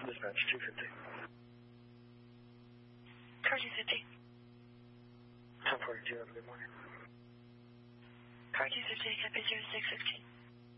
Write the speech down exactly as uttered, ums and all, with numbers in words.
Dispatch two fifty. Car two fifty. ten forty-two, have a good morning. Car two fifty, copy zero six fifteen.